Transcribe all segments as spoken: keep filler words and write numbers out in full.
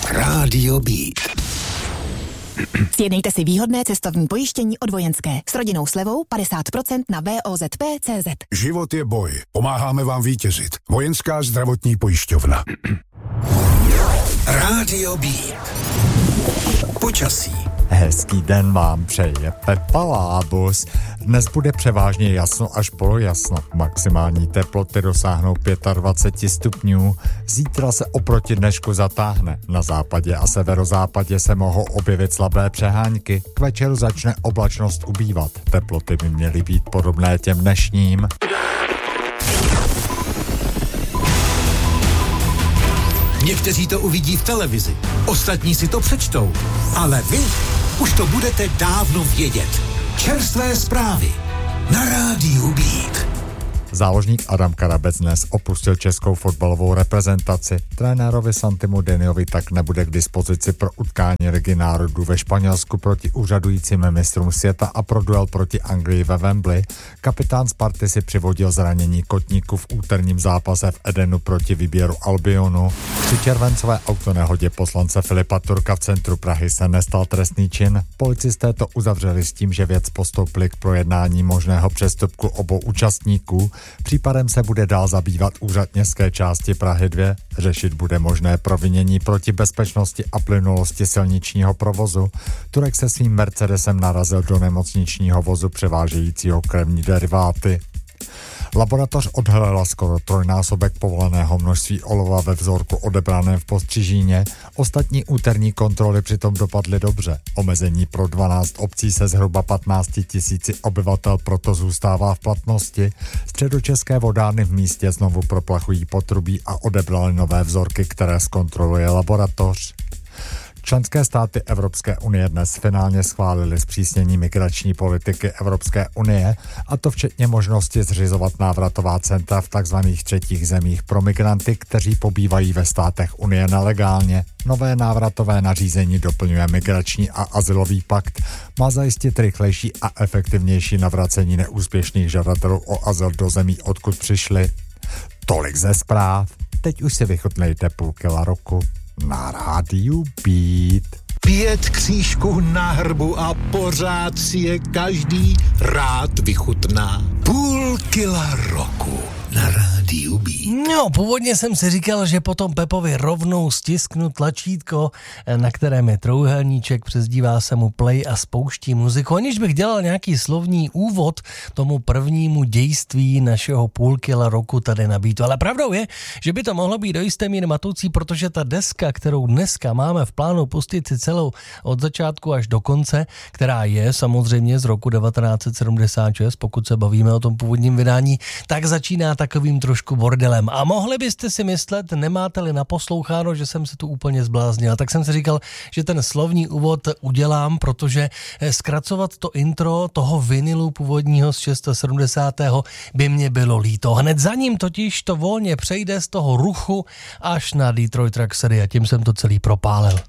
Rádio Beat. Sjednejte si výhodné cestovní pojištění od Vojenské s rodinnou slevou padesát procent na V O Z P tečka cé zet. Život je boj. Pomáháme vám vítězit. Vojenská zdravotní pojišťovna. Rádio Beat. Počasí. Hezký den vám přeje Pepa Lábus. Dnes bude převážně jasno až polojasno. Maximální teploty dosáhnou dvacet pět stupňů. Zítra se oproti dnešku zatáhne. Na západě a severozápadě se mohou objevit slabé přehánky. K večeru začne oblačnost ubývat. Teploty by měly být podobné těm dnešním. Někteří to uvidí v televizi, ostatní si to přečtou, ale vy už to budete dávno vědět. Čerstvé zprávy na Rádiu Beat. Záložník Adam Karabec dnes opustil českou fotbalovou reprezentaci. Trenérovi Santimu Deniovi tak nebude k dispozici pro utkání Ligy národů ve Španělsku proti úřadujícím mistrům světa a pro duel proti Anglii ve Wembley. Kapitán Sparty si přivodil zranění kotníku v úterním zápase v Edenu proti výběru Albionu. Při červencové autonehodě poslance Filipa Turka v centru Prahy se nestal trestný čin. Policisté to uzavřeli s tím, že věc postoupili k projednání možného přestupku obou účastníků. Případem se bude dál zabývat úřad městské části Prahy dva. Řešit bude možné provinění proti bezpečnosti a plynulosti silničního provozu. Turek se svým Mercedesem narazil do nemocničního vozu převážejícího krevní deriváty. Laboratoř odhalila skoro trojnásobek povoleného množství olova ve vzorku odebraném v Postřižíně. Ostatní úterní kontroly přitom dopadly dobře. Omezení pro dvanáct obcí se zhruba patnáct tisíci obyvatel proto zůstává v platnosti. Středočeské vodárny v místě znovu proplachují potrubí a odebrali nové vzorky, které zkontroluje laboratoř. Členské státy Evropské unie dnes finálně schválily zpřísnění migrační politiky Evropské unie, a to včetně možnosti zřizovat návratová centra v takzvaných třetích zemích pro migranty, kteří pobývají ve státech unie nelegálně. Nové návratové nařízení doplňuje migrační a azylový pakt. Má zajistit rychlejší a efektivnější navracení neúspěšných žadatelů o azyl do zemí, odkud přišli. Tolik ze zpráv. Teď už si vychutnejte půl kila roku. Na Rádiu Beat. Pět křížků na hrbu a pořád si je každý rád vychutná. Půl kila roku na Rádiu Beat. No, původně jsem si říkal, že potom Pepovi rovnou stisknu tlačítko, na kterém je trouhelníček, přezdívá se mu play a spouští muziku, aniž bych dělal nějaký slovní úvod tomu prvnímu dějství našeho půl kila roku tady na Beatu. Ale pravdou je, že by to mohlo být do jisté míry matoucí, protože ta deska, kterou dneska máme v plánu pustit si celou od začátku až do konce, která je samozřejmě z roku devatenáct set sedmdesát šest, pokud se bavíme o tom původním vydání, tak začíná takovým trošku bordelem. A mohli byste si myslet, nemáte-li naposloucháno, že jsem se tu úplně zbláznil. Tak jsem si říkal, že ten slovní úvod udělám, protože zkracovat to intro toho vinilu původního z sedmdesátého šestého by mě bylo líto. Hned za ním totiž to volně přejde z toho ruchu až na Detroit Rock City a tím jsem to celý propálil.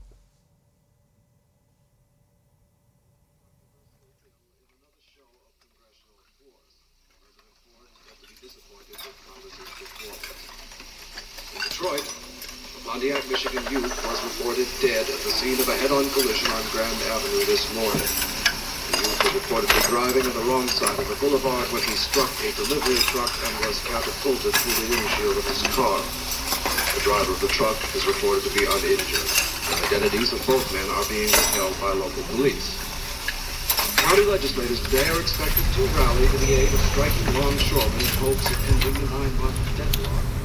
Detroit, a Pontiac, Michigan youth was reported dead at the scene of a head-on collision on Grand Avenue this morning. The youth was reportedly driving on the wrong side of the boulevard when he struck a delivery truck and was catapulted through the windshield of his car. The driver of the truck is reported to be uninjured. The identities of both men are being withheld by local police. County legislators today are expected to rally to the aid of striking longshoremen in hopes of ending the nine-month deadlock